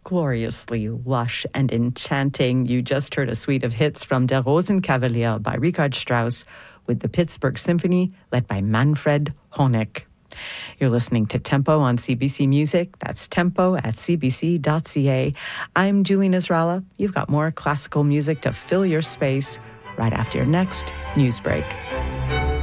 gloriously lush and enchanting. You just heard a suite of hits from Der Rosenkavalier by Richard Strauss with the Pittsburgh Symphony led by Manfred Honeck. You're listening to Tempo on CBC Music. That's tempo at cbc.ca. I'm Julie Nasrallah. You've got more classical music to fill your space right after your next news break.